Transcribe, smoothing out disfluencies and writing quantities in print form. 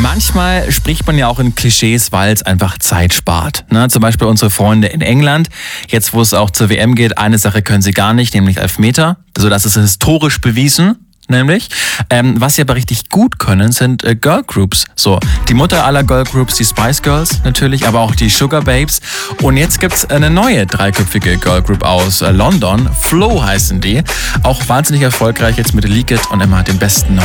Manchmal spricht man ja auch in Klischees, weil es einfach Zeit spart. Ne? Zum Beispiel unsere Freunde in England. Jetzt, wo es auch zur WM geht, eine Sache können sie gar nicht, nämlich Elfmeter. Also das ist historisch bewiesen. Nämlich, was sie aber richtig gut können, sind Girlgroups. So, die Mutter aller Girlgroups, die Spice Girls natürlich, aber auch die Sugar Babes. Und jetzt gibt's eine neue dreiköpfige Girlgroup aus London. Flow heißen die. Auch wahnsinnig erfolgreich jetzt mit Leak It und immer den besten neuen